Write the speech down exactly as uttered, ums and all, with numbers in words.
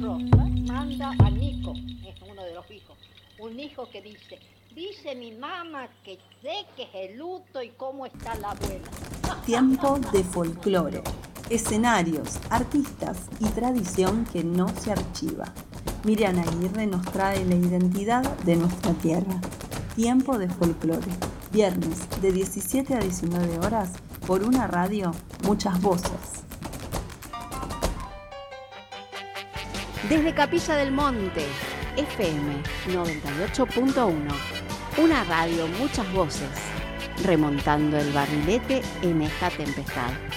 Rosa manda a Nico, es uno de los hijos, un hijo que dice, dice mi mamá que sé que es el luto y cómo está la abuela. Tiempo de folclore, escenarios, artistas y tradición que no se archiva. Miriam Aguirre nos trae la identidad de nuestra tierra. Tiempo de folclore, viernes de diecisiete a diecinueve horas por una radio, muchas voces. Desde Capilla del Monte, F M noventa y ocho punto uno, una radio, muchas voces, remontando el barrilete en esta tempestad.